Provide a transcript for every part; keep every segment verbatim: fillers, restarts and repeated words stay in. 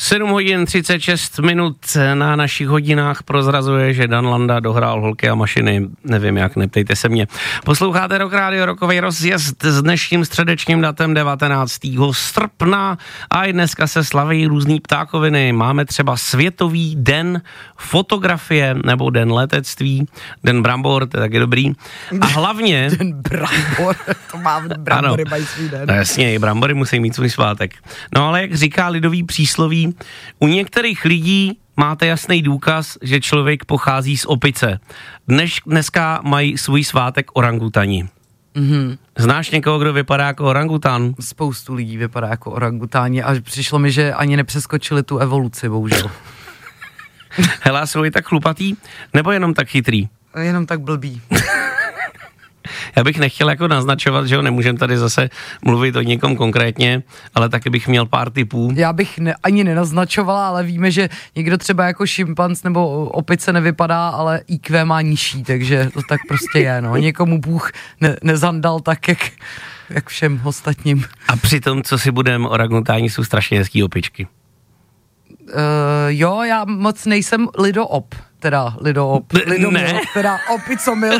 sedm hodin třicet šest minut na našich hodinách prozrazuje, že Dan Landa dohrál Holky a mašiny. Nevím jak, neptejte se mě. Posloucháte Rock Radio, rokový rozjezd s dnešním středečním datem devatenáctého srpna a i dneska se slaví různý ptákoviny. Máme třeba Světový den fotografie nebo den letectví, den brambor, to je taky dobrý. A hlavně... Den brambor, to má brambory mají svůj den. No jasně, i brambory musí mít svůj svátek. No ale jak říká lidový přísloví, u některých lidí máte jasný důkaz, že člověk pochází z opice. Dnes, dneska mají svůj svátek orangutani. Mm-hmm. Znáš někoho, kdo vypadá jako orangutan? Spoustu lidí vypadá jako orangutáni a přišlo mi, že ani nepřeskočili tu evoluci, bohužel. Hele, jsou i tak chlupatý, nebo jenom tak chytrý? Jenom tak blbý. Já bych nechtěl jako naznačovat, že ho nemůžem tady zase mluvit o někom konkrétně, ale taky bych měl pár tipů. Já bych ne, ani nenaznačovala, ale víme, že někdo třeba jako šimpanz nebo opice nevypadá, ale í kvé má nižší, takže to tak prostě je, no. Někomu Bůh ne, nezandal tak, jak, jak všem ostatním. A přitom, co si budem, orangutáni jsou strašně hezký opičky. Uh, jo, já moc nejsem lidoop, teda lidoop, lidomil, ne. teda opicomil.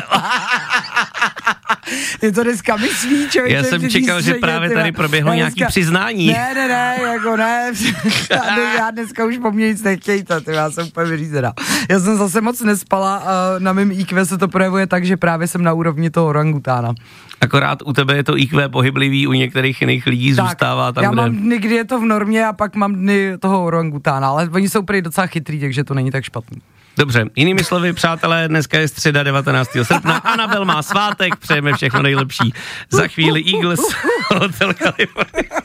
Je to dneska myslí, člověk. Já jsem čekal, že právě tady proběhlo nějaký dneska, přiznání. Ne, ne, ne, jako ne. Já dneska už po mně nic nechtějte, ty, já jsem úplně vyřízená. Já jsem zase moc nespala a na mém í kvé se to projevuje tak, že právě jsem na úrovni toho orangutána. Akorát u tebe je to í kvé pohyblivý, u některých jiných lidí tak, zůstává tam, já kde... mám dny, kdy je to v normě a pak mám dny toho orangutána, ale oni jsou prý docela chytrý, takže to není tak špatný. Dobře, jinými slovy, přátelé, dneska je středa devatenáctého srpna, Anabel má svátek, přejeme všechno nejlepší. Za chvíli Eagles, Hotel California.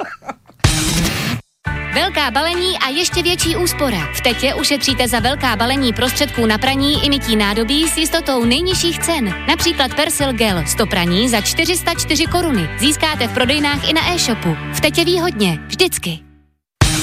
Velká balení a ještě větší úspora. V Tetě ušetříte za velká balení prostředků na praní i mytí nádobí s jistotou nejnižších cen. Například Persil Gel sto praní za čtyři sta čtyři koruny. Získáte v prodejnách i na e-shopu. V Tetě výhodně, vždycky.